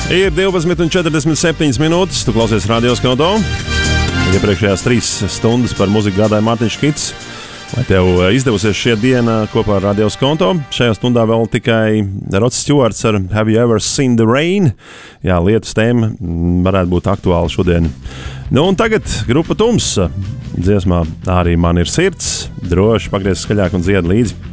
Ir 12,47 minūtes. Tu klausies Radio Skonto. Iepriekšējās 3 stundas par muziku gādāja Mārtiņš Kits. Lai tev izdevusies šī diena kopā ar Radio Skonto. Šajā stundā vēl tikai Rods Stewarts ar Have You Ever Seen the Rain? Jā, lietus tēma varētu būt aktuāla šodien. Nu un tagad grupa Tums. Dziesmā Arī man ir sirds. Droši pagriez skaļāk un dzied līdzi.